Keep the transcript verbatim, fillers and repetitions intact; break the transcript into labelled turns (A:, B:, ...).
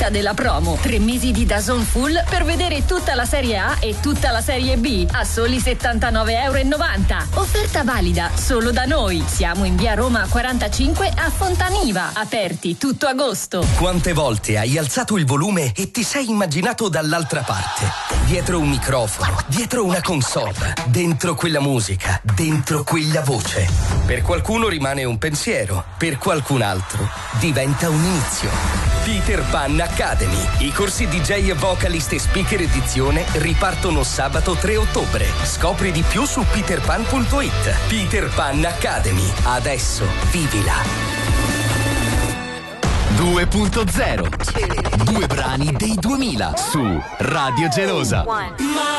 A: approfitta della promo. Tre mesi di DAZN Full per vedere tutta la Serie A e tutta la Serie B a soli settantanove e novanta euro. Offerta valida solo da noi. Siamo in via Roma quarantacinque a Fontaniva, aperti tutto agosto.
B: Quante volte hai alzato il volume e ti sei immaginato dall'altra parte? Dietro un microfono, dietro una console, dentro quella musica, dentro quella voce. Per qualcuno rimane un pensiero, per qualcun altro diventa un inizio. Peter Pan Academy. I corsi D J e vocalist e speaker edizione ripartono sabato tre ottobre. Scopri di più su peterpan punto it. Peter Pan Academy. Adesso vivila.
C: due punto zero. Due brani dei duemila su Radio Gelosa.